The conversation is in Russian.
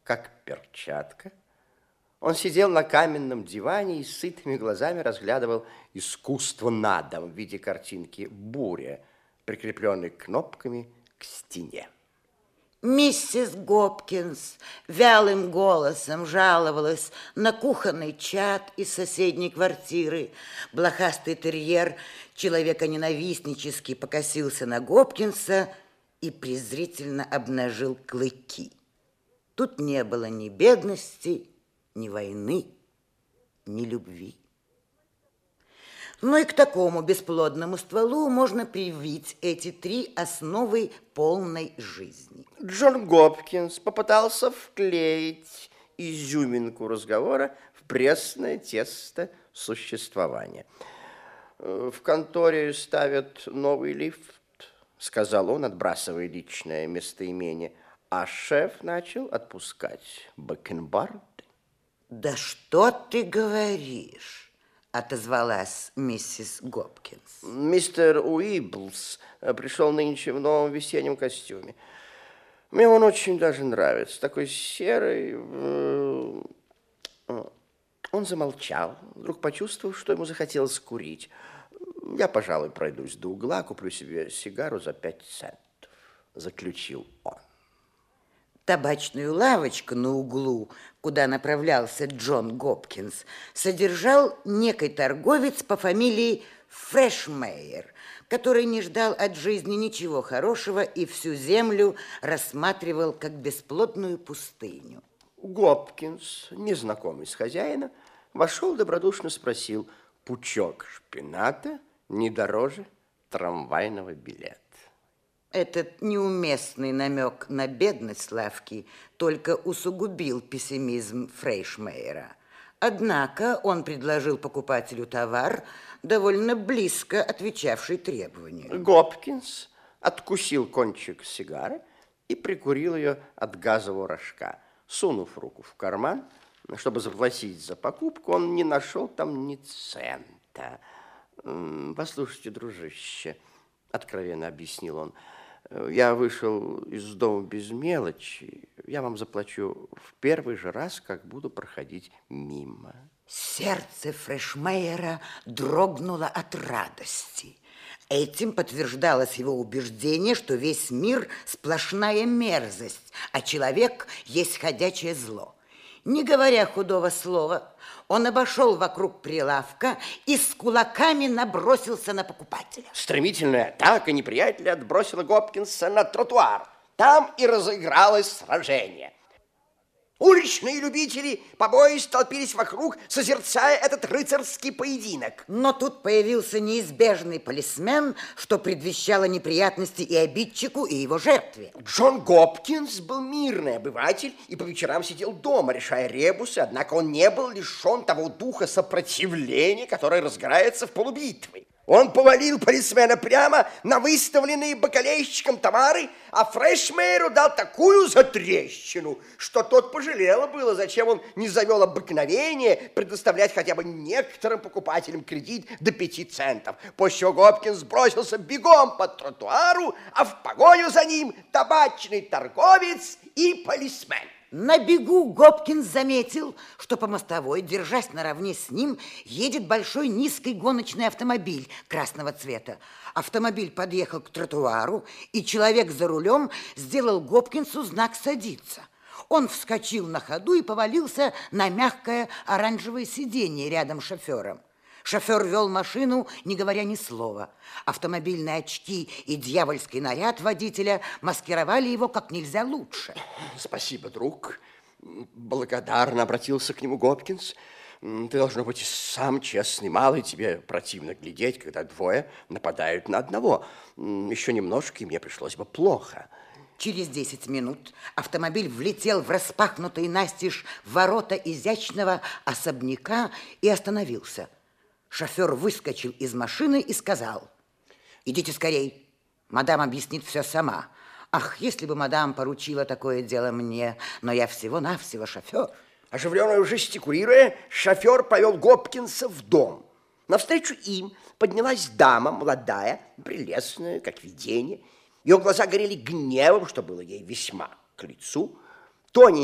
как перчатка. Он сидел на каменном диване и с сытыми глазами разглядывал искусство на дом в виде картинки «Буря», прикрепленной кнопками к стене. Миссис Гопкинс вялым голосом жаловалась на кухонный чад из соседней квартиры. Блохастый терьер человеконенавистнически покосился на Гопкинса и презрительно обнажил клыки. Тут не было ни бедности, ни войны, ни любви. Но и к такому бесплодному стволу можно привить эти три основы полной жизни. Джон Гопкинс попытался вклеить изюминку разговора в пресное тесто существования. «В конторе ставят новый лифт», — сказал он, отбрасывая личное местоимение, а шеф начал отпускать бакенбарды. «Да что ты говоришь?» — отозвалась миссис Гопкинс. «Мистер Уиблс пришел нынче в новом весеннем костюме. Мне он очень даже нравится, такой серый». Он замолчал, вдруг почувствовав, что ему захотелось курить. «Я, пожалуй, пройдусь до угла, куплю себе сигару за 5 центов», заключил он. Табачную лавочку на углу, куда направлялся Джон Гопкинс, содержал некий торговец по фамилии Фрешмейер, который не ждал от жизни ничего хорошего и всю землю рассматривал как бесплодную пустыню. Гопкинс, незнакомый с хозяином, вошел, добродушно спросил: «Пучок шпината не дороже трамвайного билета?» Этот неуместный намек на бедность лавки только усугубил пессимизм Фрешмейера. Однако он предложил покупателю товар, довольно близко отвечавший требованию. Гопкинс откусил кончик сигары и прикурил ее от газового рожка. Сунув руку в карман, чтобы заплатить за покупку, он не нашел там ни цента. «Послушайте, дружище», — откровенно объяснил он, — «я вышел из дома без мелочи. Я вам заплачу в первый же раз, как буду проходить мимо». Сердце Фрешмейера дрогнуло от радости. Этим подтверждалось его убеждение, что весь мир сплошная мерзость, а человек есть ходячее зло. Не говоря худого слова, он обошел вокруг прилавка и с кулаками набросился на покупателя. Стремительная атака неприятеля отбросила Гопкинса на тротуар. Там и разыгралось сражение. Уличные любители побои столпились вокруг, созерцая этот рыцарский поединок. Но тут появился неизбежный полисмен, что предвещало неприятности и обидчику, и его жертве. Джон Гопкинс был мирный обыватель и по вечерам сидел дома, решая ребусы, однако он не был лишен того духа сопротивления, который разгорается в полубитве. Он повалил полисмена прямо на выставленные бакалейщиком товары, а Фрешмейеру дал такую затрещину, что тот пожалел было, зачем он не завел обыкновение предоставлять хотя бы некоторым покупателям кредит до 5 центов. После чего Гопкинс бросился бегом по тротуару, а в погоню за ним табачный торговец и полисмен. На бегу Гопкинс заметил, что по мостовой, держась наравне с ним, едет большой низкий гоночный автомобиль красного цвета. Автомобиль подъехал к тротуару, и человек за рулем сделал Гопкинсу знак «садиться». Он вскочил на ходу и повалился на мягкое оранжевое сиденье рядом с шофером. Шофер вел машину, не говоря ни слова. Автомобильные очки и дьявольский наряд водителя маскировали его как нельзя лучше. «Спасибо, друг», — благодарно обратился к нему Гопкинс. «Ты, должно быть, сам честный малый, тебе противно глядеть, когда двое нападают на одного. Еще немножко, и мне пришлось бы плохо». Через 10 минут автомобиль влетел в распахнутые настежь ворота изящного особняка и остановился. Шофер выскочил из машины и сказал: «Идите скорей, мадам объяснит все сама». Ах, если бы мадам поручила такое дело мне, но я всего-навсего шофер. Оживленно жестикулируя, шофер повел Гопкинса в дом. Навстречу им поднялась дама, молодая, прелестная, как видение. Ее глаза горели гневом, что было ей весьма к лицу. Тоненький